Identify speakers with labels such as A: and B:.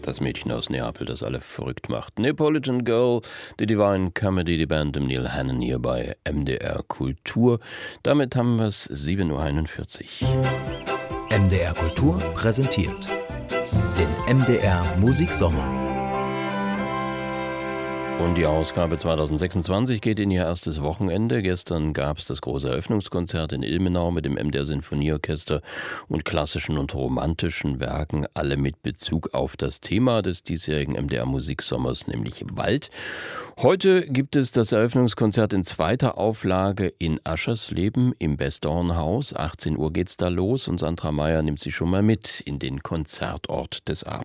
A: Das Mädchen aus Neapel, das alle verrückt macht. Neapolitan Girl, die Divine Comedy, die Band im Neil Hannon hier bei MDR Kultur. Damit haben wir es 7.41 Uhr.
B: MDR Kultur präsentiert den MDR Musiksommer.
A: Und die Ausgabe 2026 geht in ihr erstes Wochenende. Gestern gab es das große Eröffnungskonzert in Ilmenau mit dem MDR Sinfonieorchester und klassischen und romantischen Werken, alle mit Bezug auf das Thema des diesjährigen MDR Musiksommers, nämlich Wald. Heute gibt es das Eröffnungskonzert in zweiter Auflage in Aschersleben im Bestornhaus. 18 Uhr geht's da los und Sandra Meyer nimmt sie schon mal mit in den Konzertort des Abends.